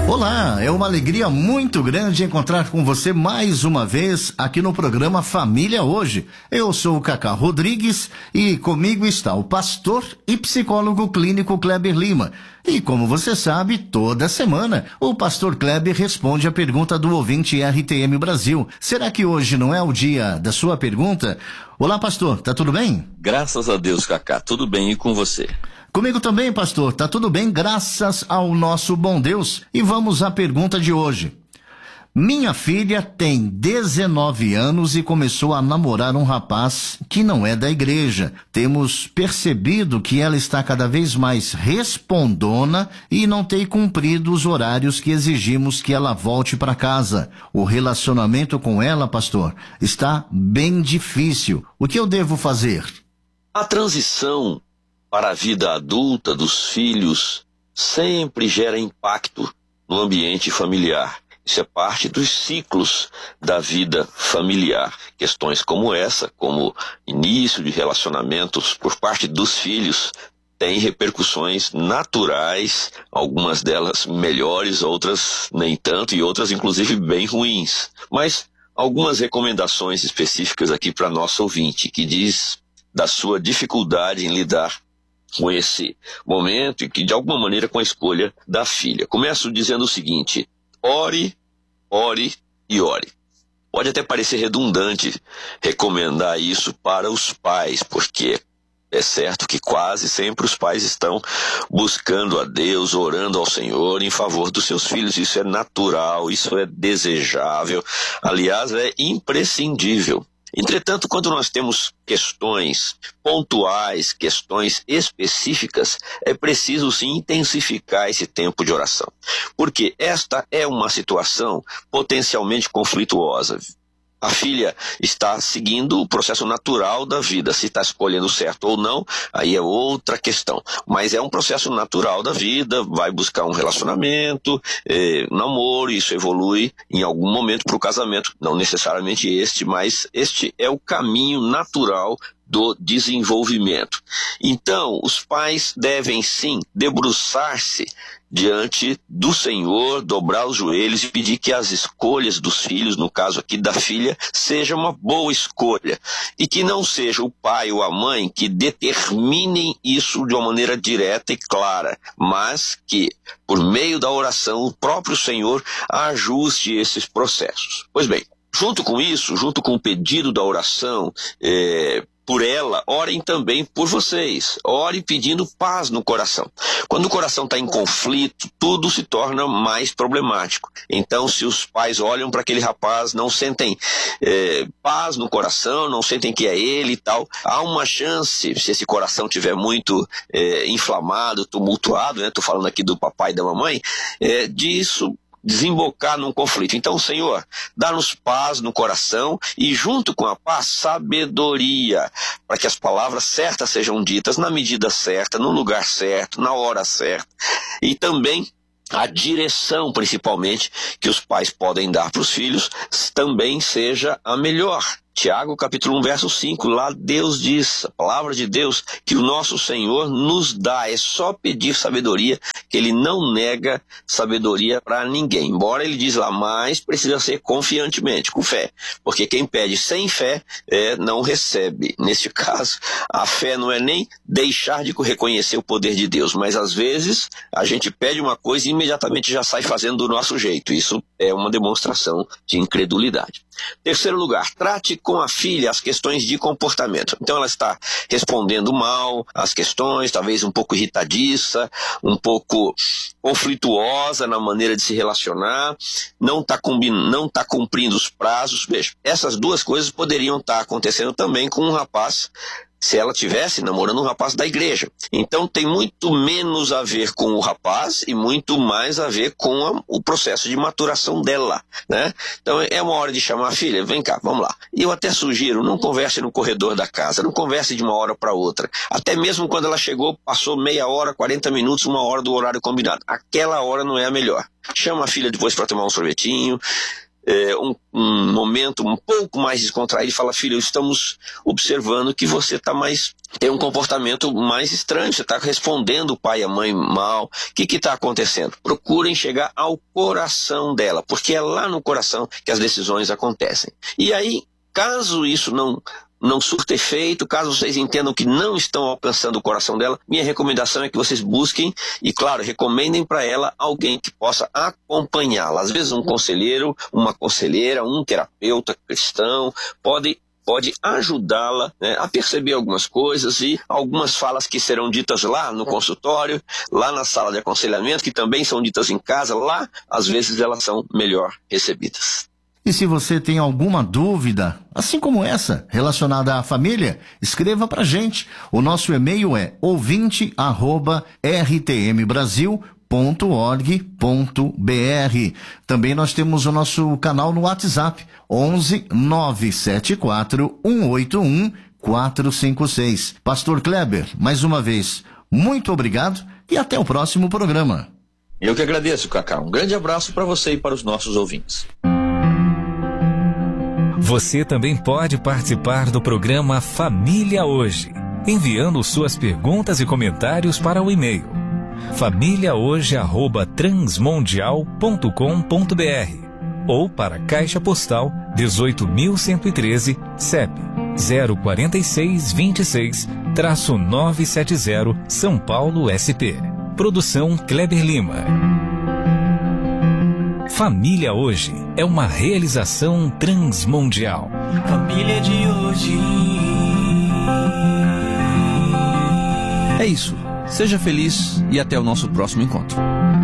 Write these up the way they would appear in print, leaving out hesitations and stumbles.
Olá, é uma alegria muito grande encontrar com você mais uma vez aqui no programa Família Hoje. Eu sou o Cacá Rodrigues e comigo está o pastor e psicólogo clínico Kleber Lima. E como você sabe, toda semana o pastor Kleber responde a pergunta do ouvinte RTM Brasil. Será que hoje não é o dia da sua pergunta? Olá, pastor, tá tudo bem? Graças a Deus, Cacá, tudo bem e com você? Comigo também, pastor, tá tudo bem, graças ao nosso bom Deus. E vamos à pergunta de hoje. Minha filha tem 19 anos e começou a namorar um rapaz que não é da igreja. Temos percebido que ela está cada vez mais respondona e não tem cumprido os horários que exigimos que ela volte para casa. O relacionamento com ela, pastor, está bem difícil. O que eu devo fazer? A transição para a vida adulta dos filhos sempre gera impacto no ambiente familiar. Isso é parte dos ciclos da vida familiar. Questões como essa, como início de relacionamentos por parte dos filhos, têm repercussões naturais, algumas delas melhores, outras nem tanto, e outras inclusive bem ruins. Mas algumas recomendações específicas aqui para nosso ouvinte, que diz da sua dificuldade em lidar com esse momento e que de alguma maneira com a escolha da filha. Começo dizendo o seguinte: ore, ore e ore. Pode até parecer redundante recomendar isso para os pais, porque é certo que quase sempre os pais estão buscando a Deus, orando ao Senhor em favor dos seus filhos. Isso é natural, isso é desejável, aliás, é imprescindível. Entretanto, quando nós temos questões pontuais, questões específicas, é preciso sim intensificar esse tempo de oração. Porque esta é uma situação potencialmente conflituosa. A filha está seguindo o processo natural da vida. Se está escolhendo certo ou não, aí é outra questão. Mas é um processo natural da vida, vai buscar um relacionamento, namoro, isso evolui em algum momento para o casamento. Não necessariamente este, mas este é o caminho natural do desenvolvimento. Então, os pais devem sim debruçar-se diante do Senhor, dobrar os joelhos e pedir que as escolhas dos filhos, no caso aqui da filha, seja uma boa escolha. E que não seja o pai ou a mãe que determinem isso de uma maneira direta e clara, mas que, por meio da oração, o próprio Senhor ajuste esses processos. Pois bem, junto com isso, junto com o pedido da oração, por ela, orem também por vocês. Ore pedindo paz no coração. Quando o coração está em conflito, tudo se torna mais problemático. Então, se os pais olham para aquele rapaz, não sentem paz no coração, não sentem que é ele e tal, há uma chance, se esse coração estiver muito inflamado, tumultuado, né? Estou falando aqui do papai e da mamãe, disso desembocar num conflito. Então, Senhor, dá-nos paz no coração e, junto com a paz, sabedoria, para que as palavras certas sejam ditas na medida certa, no lugar certo, na hora certa. E também a direção, principalmente, que os pais podem dar para os filhos, também seja a melhor. Tiago, capítulo 1, verso 5, lá Deus diz, a palavra de Deus, que o nosso Senhor nos dá, é só pedir sabedoria, que Ele não nega sabedoria para ninguém. Embora Ele diz lá, mas precisa ser confiantemente, com fé, porque quem pede sem fé não recebe. Neste caso, a fé não é nem deixar de reconhecer o poder de Deus, mas às vezes a gente pede uma coisa e imediatamente já sai fazendo do nosso jeito. Isso é uma demonstração de incredulidade. Terceiro lugar, trate com a filha as questões de comportamento. Então ela está respondendo mal às questões, talvez um pouco irritadiça, um pouco conflituosa na maneira de se relacionar, não está cumprindo os prazos. Veja, essas duas coisas poderiam estar acontecendo também com um rapaz, se ela estivesse namorando um rapaz da igreja. Então tem muito menos a ver com o rapaz e muito mais a ver com o processo de maturação dela, né? Então é uma hora de chamar a filha, vem cá, vamos lá. E eu até sugiro, não converse no corredor da casa, não converse de uma hora para outra. Até mesmo quando ela chegou, passou meia hora, 40 minutos, uma hora do horário combinado. Aquela hora não é a melhor. Chama a filha depois para tomar um sorvetinho, um momento um pouco mais descontraído e fala: filho, estamos observando que você tem um comportamento mais estranho, você está respondendo o pai e a mãe mal, o que está acontecendo? Procurem chegar ao coração dela, porque é lá no coração que as decisões acontecem. E aí, caso isso não surta efeito, caso vocês entendam que não estão alcançando o coração dela, minha recomendação é que vocês busquem e, claro, recomendem para ela alguém que possa acompanhá-la. Às vezes um conselheiro, uma conselheira, um terapeuta cristão pode ajudá-la, né, a perceber algumas coisas, e algumas falas que serão ditas lá no consultório, lá na sala de aconselhamento, que também são ditas em casa, lá às vezes elas são melhor recebidas. E se você tem alguma dúvida, assim como essa, relacionada à família, escreva pra gente. O nosso e-mail é ouvinte@rtmbrasil.org.br. Também nós temos o nosso canal no WhatsApp, 11 974 181 456. Pastor Kleber, mais uma vez, muito obrigado e até o próximo programa. Eu que agradeço, Cacá. Um grande abraço para você e para os nossos ouvintes. Você também pode participar do programa Família Hoje, enviando suas perguntas e comentários para o e-mail famíliahoje@transmundial.com.br ou para a Caixa Postal 18.113, CEP 04626-970, São Paulo, SP. Produção Kleber Lima. Família Hoje é uma realização transmundial. Família de hoje. É isso. Seja feliz e até o nosso próximo encontro.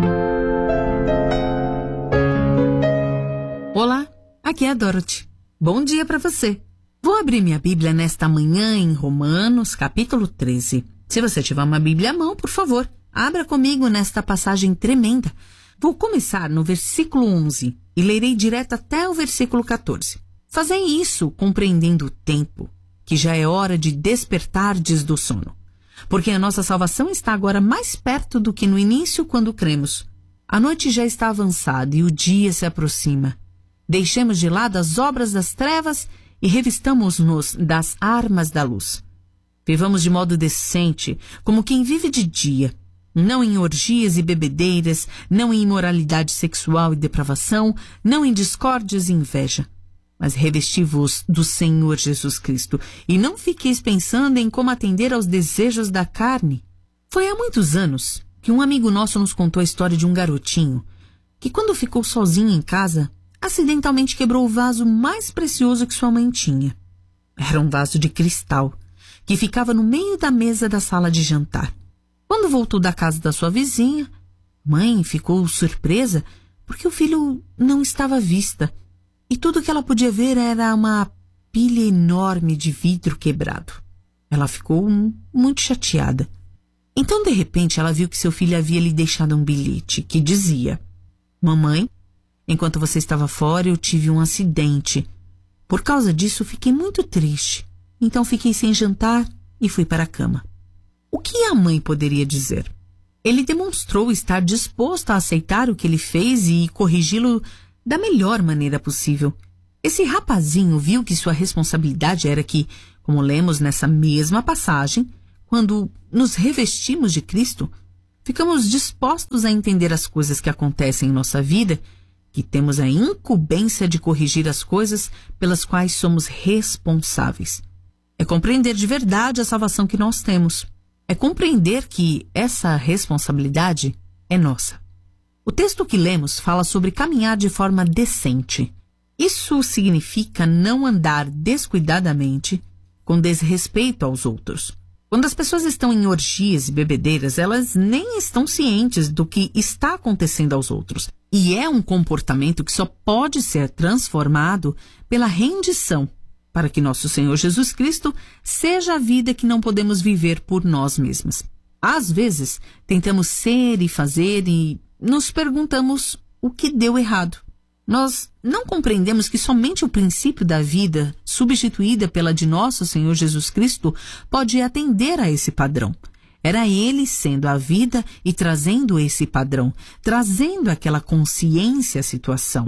Olá, aqui é a Dorothy. Bom dia para você. Vou abrir minha Bíblia nesta manhã em Romanos, capítulo 13. Se você tiver uma Bíblia à mão, por favor, abra comigo nesta passagem tremenda. Vou começar no versículo 11 e lerei direto até o versículo 14. Fazei isso compreendendo o tempo, que já é hora de despertardes do sono. Porque a nossa salvação está agora mais perto do que no início quando cremos. A noite já está avançada e o dia se aproxima. Deixemos de lado as obras das trevas e revistamos-nos das armas da luz. Vivamos de modo decente, como quem vive de dia, não em orgias e bebedeiras, não em imoralidade sexual e depravação, não em discórdias e inveja. Mas revesti-vos do Senhor Jesus Cristo, e não fiqueis pensando em como atender aos desejos da carne. Foi há muitos anos que um amigo nosso nos contou a história de um garotinho que, quando ficou sozinho em casa, acidentalmente quebrou o vaso mais precioso que sua mãe tinha. Era um vaso de cristal, que ficava no meio da mesa da sala de jantar. Quando voltou da casa da sua vizinha, mãe ficou surpresa porque o filho não estava à vista e tudo que ela podia ver era uma pilha enorme de vidro quebrado. Ela ficou muito chateada. Então, de repente, ela viu que seu filho havia lhe deixado um bilhete que dizia: Mamãe, enquanto você estava fora, eu tive um acidente. Por causa disso, fiquei muito triste. Então, fiquei sem jantar e fui para a cama. O que a mãe poderia dizer? Ele demonstrou estar disposto a aceitar o que ele fez e corrigi-lo da melhor maneira possível. Esse rapazinho viu que sua responsabilidade era que, como lemos nessa mesma passagem, quando nos revestimos de Cristo, ficamos dispostos a entender as coisas que acontecem em nossa vida, que temos a incumbência de corrigir as coisas pelas quais somos responsáveis. É compreender de verdade a salvação que nós temos. É compreender que essa responsabilidade é nossa. O texto que lemos fala sobre caminhar de forma decente. Isso significa não andar descuidadamente, com desrespeito aos outros. Quando as pessoas estão em orgias e bebedeiras, elas nem estão cientes do que está acontecendo aos outros. E é um comportamento que só pode ser transformado pela rendição, para que nosso Senhor Jesus Cristo seja a vida que não podemos viver por nós mesmos. Às vezes, tentamos ser e fazer e nos perguntamos o que deu errado. Nós não compreendemos que somente o princípio da vida, substituída pela de nosso Senhor Jesus Cristo, pode atender a esse padrão. Era Ele sendo a vida e trazendo esse padrão, trazendo aquela consciência à situação.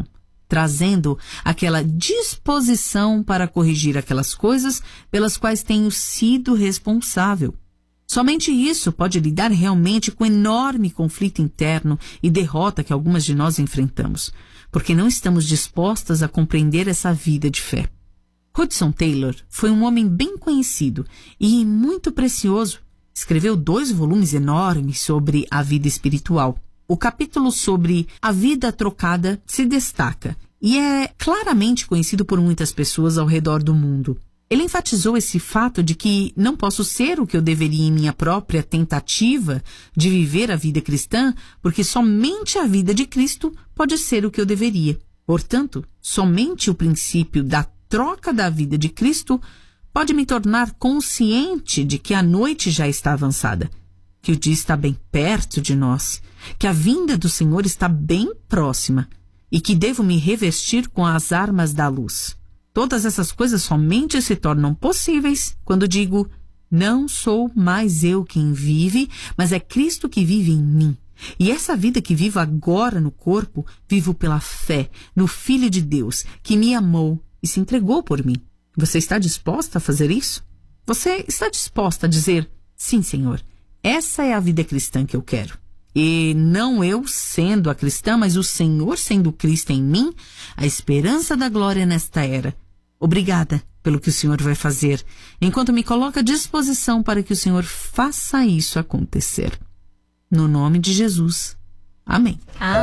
trazendo aquela disposição para corrigir aquelas coisas pelas quais tenho sido responsável. Somente isso pode lidar realmente com o enorme conflito interno e derrota que algumas de nós enfrentamos, porque não estamos dispostas a compreender essa vida de fé. Hudson Taylor foi um homem bem conhecido e muito precioso. Escreveu 2 volumes enormes sobre a vida espiritual. O capítulo sobre a vida trocada se destaca e é claramente conhecido por muitas pessoas ao redor do mundo. Ele enfatizou esse fato de que não posso ser o que eu deveria em minha própria tentativa de viver a vida cristã, porque somente a vida de Cristo pode ser o que eu deveria. Portanto, somente o princípio da troca da vida de Cristo pode me tornar consciente de que a noite já está avançada, que o dia está bem perto de nós, que a vinda do Senhor está bem próxima e que devo me revestir com as armas da luz. Todas essas coisas somente se tornam possíveis quando digo: não sou mais eu quem vive, mas é Cristo que vive em mim. E essa vida que vivo agora no corpo, vivo pela fé no Filho de Deus, que me amou e se entregou por mim. Você está disposta a fazer isso? Você está disposta a dizer: sim, Senhor, essa é a vida cristã que eu quero. E não eu sendo a cristã, mas o Senhor sendo Cristo em mim, a esperança da glória nesta era. Obrigada pelo que o Senhor vai fazer, enquanto me coloca à disposição para que o Senhor faça isso acontecer. No nome de Jesus. Amém.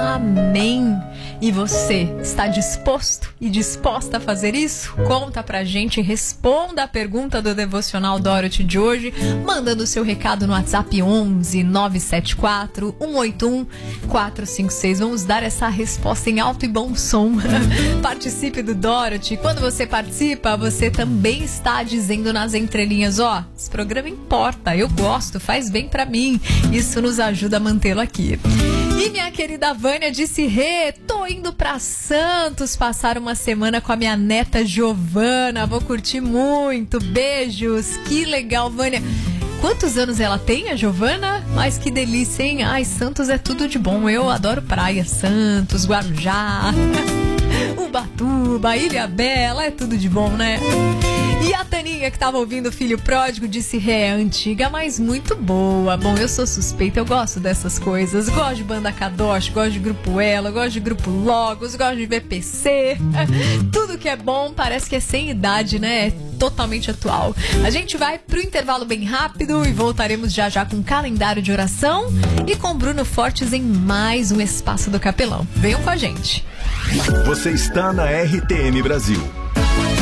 Amém. E você está disposto e disposta a fazer isso? Conta pra gente, responda a pergunta do Devocional Dorothy de hoje, mandando o seu recado no WhatsApp 11 974 181 456. Vamos dar essa resposta em alto e bom som. Participe do Dorothy. Quando você participa, você também está dizendo nas entrelinhas: ó, esse programa importa, eu gosto, faz bem pra mim. Isso nos ajuda a mantê-lo aqui. E minha querida Vânia disse: tô indo pra Santos passar uma semana com a minha neta Giovana, vou curtir muito, beijos. Que legal, Vânia. Quantos anos ela tem, a Giovana? Mas que delícia, hein? Ai, Santos é tudo de bom, eu adoro praia. Santos, Guarujá, Ubatuba, Ilhabela, é tudo de bom, né? E a Taninha, que estava ouvindo o Filho Pródigo, disse: é antiga, mas muito boa. Bom, eu sou suspeita, eu gosto dessas coisas. Gosto de Banda Kadosh, gosto de Grupo Ela, gosto de Grupo Logos, gosto de VPC. Tudo que é bom parece que é sem idade, né? É totalmente atual. A gente vai pro intervalo bem rápido e voltaremos já já com um calendário de oração e com Bruno Fortes em mais um Espaço do Capelão. Venham com a gente. Você está na RTM Brasil.